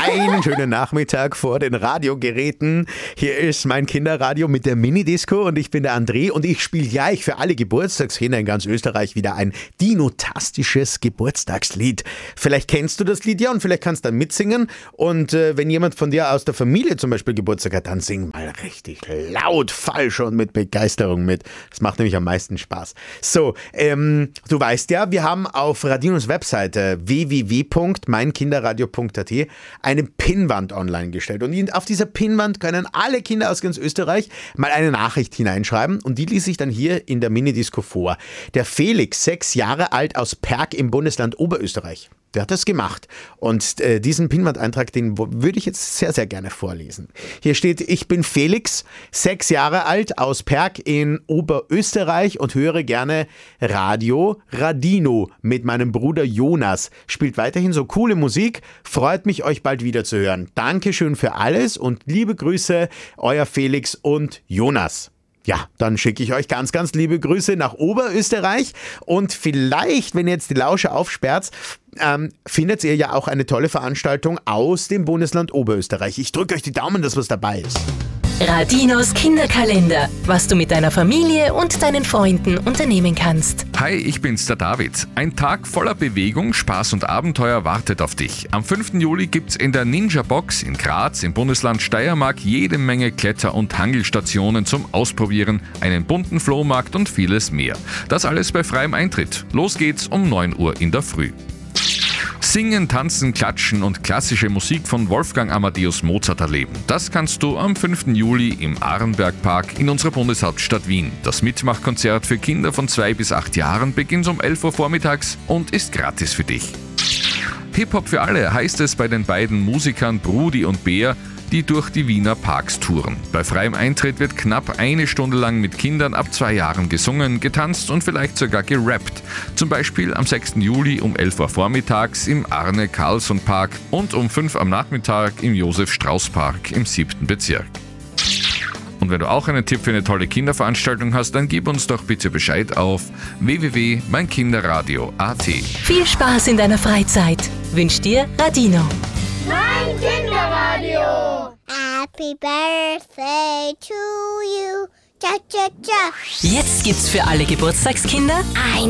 Einen schönen Nachmittag vor den Radiogeräten. Hier ist mein Kinderradio mit der Minidisco und ich bin der André und ich spiele gleich für alle Geburtstagskinder in ganz Österreich wieder ein dinotastisches Geburtstagslied. Vielleicht kennst du das Lied ja und vielleicht kannst du dann mitsingen und wenn jemand von dir aus der Familie zum Beispiel Geburtstag hat, dann sing mal richtig laut, falsch und mit Begeisterung mit. Das macht nämlich am meisten Spaß. So, du weißt ja, wir haben auf Radinos Webseite www.meinkinderradio.at eine Pinnwand online gestellt. Und auf dieser Pinnwand können alle Kinder aus ganz Österreich mal eine Nachricht hineinschreiben und die lese ich dann hier in der Minidisco vor. Der Felix, 6 Jahre alt, aus Perg im Bundesland Oberösterreich. Der hat das gemacht. Und diesen Pinnwand-Eintrag, den würde ich jetzt sehr, sehr gerne vorlesen. Hier steht, ich bin Felix, 6 Jahre alt, aus Perg in Oberösterreich und höre gerne Radio Radino mit meinem Bruder Jonas. Spielt weiterhin so coole Musik. Freut mich, euch bald wieder zu hören. Dankeschön für alles und liebe Grüße, euer Felix und Jonas. Ja, dann schicke ich euch ganz, ganz liebe Grüße nach Oberösterreich und vielleicht, wenn ihr jetzt die Lauscher aufsperrt, findet ihr ja auch eine tolle Veranstaltung aus dem Bundesland Oberösterreich. Ich drücke euch die Daumen, dass was dabei ist. Radinos Kinderkalender, was du mit deiner Familie und deinen Freunden unternehmen kannst. Hi, ich bin's, der David. Ein Tag voller Bewegung, Spaß und Abenteuer wartet auf dich. Am 5. Juli gibt's in der Ninja Box in Graz im Bundesland Steiermark jede Menge Kletter- und Hangelstationen zum Ausprobieren, einen bunten Flohmarkt und vieles mehr. Das alles bei freiem Eintritt. Los geht's um 9 Uhr in der Früh. Singen, tanzen, klatschen und klassische Musik von Wolfgang Amadeus Mozart erleben. Das kannst du am 5. Juli im Arenbergpark in unserer Bundeshauptstadt Wien. Das Mitmachkonzert für Kinder von 2 bis 8 Jahren beginnt um 11 Uhr vormittags und ist gratis für dich. Hip-Hop für alle heißt es bei den beiden Musikern Brudi und Bär, die durch die Wiener Parks touren. Bei freiem Eintritt wird knapp 1 Stunde lang mit Kindern ab 2 Jahren gesungen, getanzt und vielleicht sogar gerappt. Zum Beispiel am 6. Juli um 11 Uhr vormittags im Arne-Carlsson-Park und um 5 am Nachmittag im Josef-Strauß-Park im 7. Bezirk. Und wenn du auch einen Tipp für eine tolle Kinderveranstaltung hast, dann gib uns doch bitte Bescheid auf www.meinkinderradio.at. Viel Spaß in deiner Freizeit wünscht dir Radino. Mein Kinderradio. Happy Birthday to you. Cha cha cha. Jetzt gibt's für alle Geburtstagskinder ein